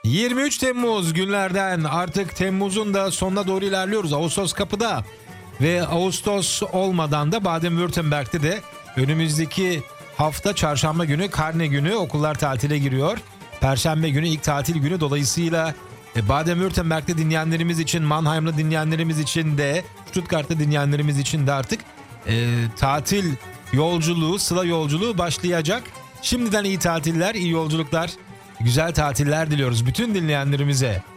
23 Temmuz günlerden artık Temmuz'un da sonuna doğru ilerliyoruz. Ağustos kapıda ve Ağustos olmadan da Baden-Württemberg'te de önümüzdeki hafta çarşamba günü karne günü, okullar tatile giriyor. Perşembe günü ilk tatil günü, dolayısıyla Baden-Württemberg'te dinleyenlerimiz için, Mannheim'da dinleyenlerimiz için de, Stuttgart'ta dinleyenlerimiz için de artık tatil yolculuğu, sıla yolculuğu başlayacak. Şimdiden iyi tatiller, iyi yolculuklar, güzel tatiller diliyoruz bütün dinleyenlerimize.